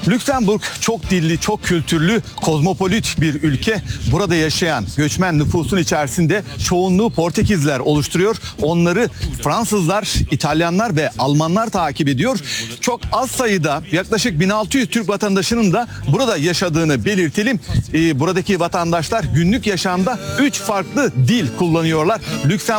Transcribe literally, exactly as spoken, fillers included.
Lüksemburg çok dilli, çok kültürlü, kozmopolit bir ülke. Burada yaşayan göçmen nüfusun içerisinde çoğunluğu Portekizler oluşturuyor. Onları Fransızlar, İtalyanlar ve Almanlar takip ediyor. Çok az sayıda yaklaşık bin altı yüz Türk vatandaşının da burada yaşadığını belirtelim. Ee, buradaki vatandaşlar günlük yaşamda üç farklı dil kullanıyorlar. Lüksemburg